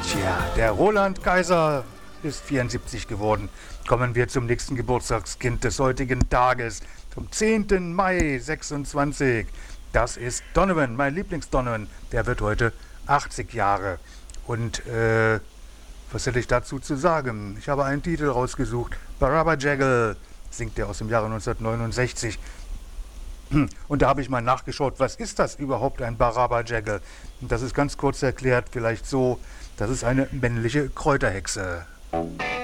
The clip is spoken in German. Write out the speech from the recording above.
Tja, der Roland Kaiser ist 74 geworden. Kommen wir zum nächsten Geburtstagskind des heutigen Tages, zum 10. Mai 26. Das ist Donovan, mein Lieblings-Donovan. Der wird heute 80 Jahre. Und was hätte ich dazu zu sagen? Ich habe einen Titel rausgesucht. Barabba Jaggle singt er aus dem Jahre 1969. Und da habe ich mal nachgeschaut, was ist das überhaupt, ein Barabba Jaggle? Und das ist ganz kurz erklärt, vielleicht so, das ist eine männliche Kräuterhexe.